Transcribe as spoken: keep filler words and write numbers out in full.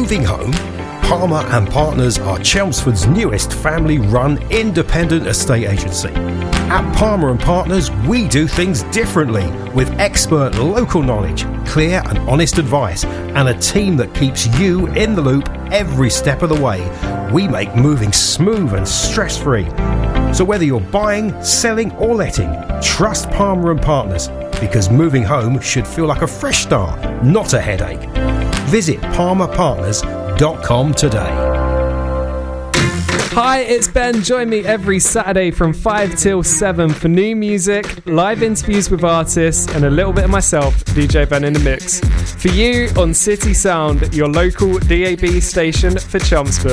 Moving home? Palmer and Partners are Chelmsford's newest family-run independent estate agency. At Palmer and Partners, we do things differently with expert local knowledge, clear and honest advice, and a team that keeps you in the loop every step of the way. We make moving smooth and stress-free. So whether you're buying, selling or letting, trust Palmer and Partners, because moving home should feel like a fresh start, not a headache. Visit palmer partners dot com today. Hi, it's Ben. Join me every Saturday from five till seven for new music, live interviews with artists, and a little bit of myself, D J Ben in the mix. For you on City Sound, your local D A B station for Chelmsford.